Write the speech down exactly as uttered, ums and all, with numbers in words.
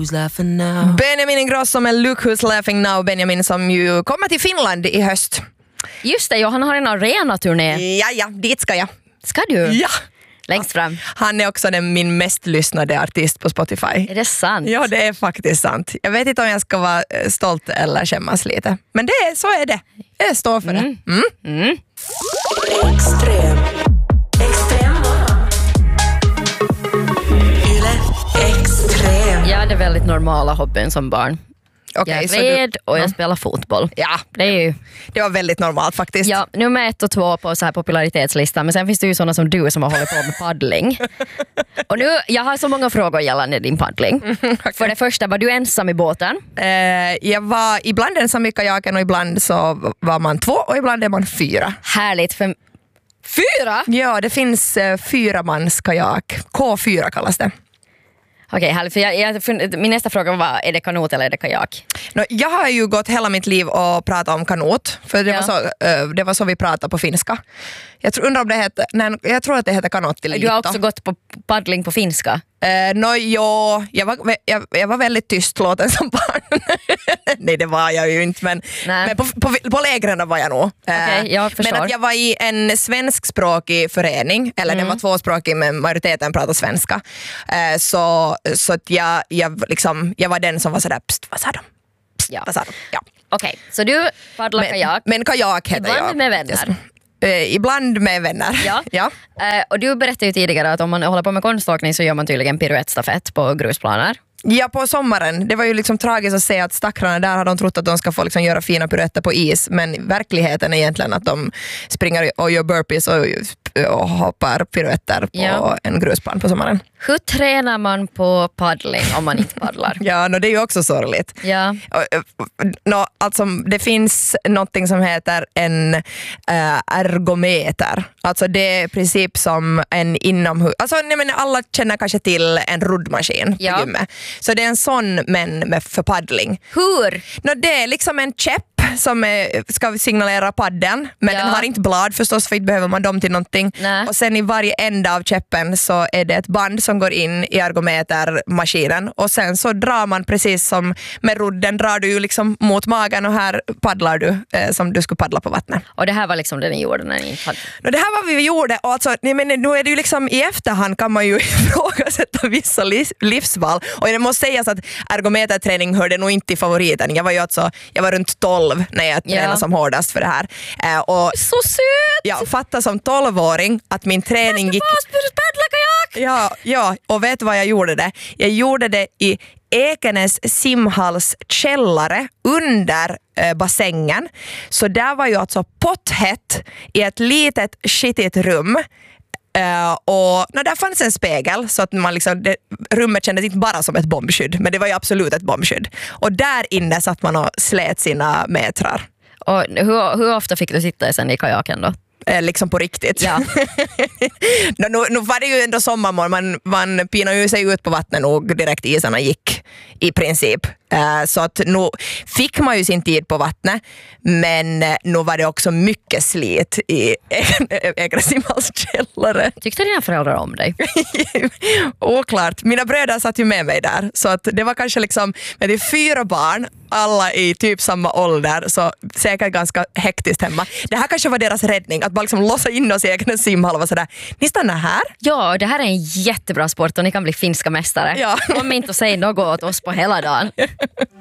Who's laughing now? Benjamin Ingrosso med Look Who's Laughing Now. Benjamin som ju kommer till Finland i höst. Just det, han har en arena-turné. Ja, ja, dit ska jag. Ska du? Ja. Längst fram. Han är också den min mest lyssnade artist på Spotify. Är det sant? Ja, det är faktiskt sant. Jag vet inte om jag ska vara stolt eller skämmas lite. Men det är, så är det. Jag står för mm. det. Mm. Mm. Extrem. Extrem. Yle Extrem. Jag hade väldigt normala hobbyn som barn. Okay, jag red du, och jag ja. spelar fotboll. Ja, det är ju... Det var väldigt normalt faktiskt. Ja, nummer ett och två på så här popularitetslistan. Men sen finns det ju sådana som du som har hållit på med paddling. Och nu, jag har så många frågor gällande din paddling. Mm, okay. För det första, var du ensam i båten? Eh, jag var ibland ensam i kajaken och ibland så var man två och ibland är man fyra. Härligt, för... Fyra? Ja, det finns eh, fyra mans kajak. K fyra kallas det. Okej, okay, härligt. För jag, jag, för min nästa fråga var, är det kanot eller är det kajak? No, jag har ju gått hela mitt liv och pratat om kanot. För det, ja. var, så, uh, det var så vi pratade på finska. Jag tror, undrar om det heter, nej, jag tror att det heter kanottilito. Du har också gått på paddling på finska? Uh, no, jo, jag var, jag, jag var väldigt tystlåten som barn. Nej, det var jag ju inte. Men, men på, på, på lägren var jag nog. Okay, jag men att jag var i en svenskspråkig förening. Eller mm. den var tvåspråkig men majoriteten pratade svenska. Uh, så så att jag, jag, liksom, jag var den som var sådär, pst, vad sa de? Pst, ja. Vad sa de? Ja. Okej, okay, så du paddlar men, kajak. Men kajak heter ibland jag. med vänner. Uh, ibland med vänner. Ja. ja. Uh, och du berättade ju tidigare att om man håller på med konståkning så gör man tydligen piruettstafett på grusplaner. Ja, på sommaren. Det var ju liksom tragiskt att se att stackarna där har de trott att de ska få liksom göra fina piruetter på is. Men verkligheten är egentligen att de springer och gör burpees och, och hoppar piruetter på ja. en grusplan på sommaren. Hur tränar man på paddling om man inte paddlar? Ja, no, det är ju också sorgligt. Ja. No, alltså, det finns någonting som heter en äh, ergometer. Alltså det är i princip som en inomhus... Alltså, nej, men alla känner kanske till en roddmaskin ja. på gymmet. Så det är en sån men med för paddling. Hur? No, det är liksom en käpp som är, ska signalera padden. Men ja. den har inte blad förstås, för inte behöver man dem till någonting. Nej. Och sen i varje ända av käppen så är det ett band som går in i ergometermaskinen. Och sen så drar man precis som med rodden drar du ju liksom mot magen och här paddlar du eh, som du skulle paddla på vattnet. Och det här var liksom det ni gjorde när ni inte hade... No, det här var vi gjorde. Och alltså, nej, men nu är det ju liksom i efterhand kan man ju ifrågasätta vissa li- livsval. Och det måste sägas att ergometerträning hörde nog inte i favoriten. Jag var ju alltså, jag var runt tolv när jag tränade ja. som hårdast för det här. Eh, och så söt! Jag fattade som tolvåring att min träning gick... Ja, ja, och vet vad jag gjorde det? Jag gjorde det i Ekenäs simhalls källare under eh, bassängen. Så där var ju alltså potthett i ett litet skitigt rum. Uh, och no, där fanns en spegel så att man liksom, det, rummet kändes inte bara som ett bombskydd, men det var ju absolut ett bombskydd. Och där inne satt man och slet sina metrar. Och hur, hur ofta fick du sitta sen i kajaken då? Eh, liksom på riktigt. Ja. no, nu, nu var det ju ändå sommarmål. Man, man pinade ju sig ut på vattnet och direkt isarna gick i princip. Uh, så att nu fick man ju sin tid på vattnet, men uh, nu var det också mycket slit i Ekenäs simhalls källare. Tyckte dina föräldrar om dig? Oklart. Mina bröder satt ju med mig där, så att det var kanske liksom, med de fyra barn, alla i typ samma ålder, så säkert ganska hektiskt hemma. Det här kanske var deras räddning, att bara liksom låsa in oss i Ekenäs simhall och sådär. Ni stannar här? Ja, det här är en jättebra sport och ni kan bli finska mästare. Ja. Kom inte och säg något åt oss på hela dagen.